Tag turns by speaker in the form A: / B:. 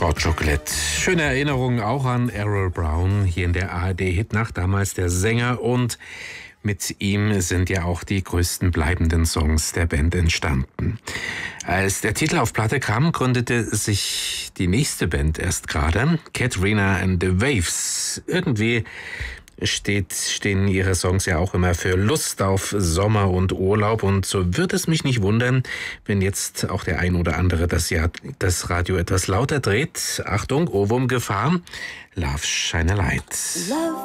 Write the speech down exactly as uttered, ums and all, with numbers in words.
A: Hot Chocolate. Schöne Erinnerungen auch an Errol Brown hier in der A R D-Hitnacht, damals der Sänger, und mit ihm sind ja auch die größten bleibenden Songs der Band entstanden. Als der Titel auf Platte kam, gründete sich die nächste Band erst gerade, Katrina and the Waves. Irgendwie steht, stehen ihre Songs ja auch immer für Lust auf Sommer und Urlaub, und so wird es mich nicht wundern, wenn jetzt auch der ein oder andere das, ja, das Radio etwas lauter dreht. Achtung, Ohrwurmgefahr. Love Shine a Light. Love.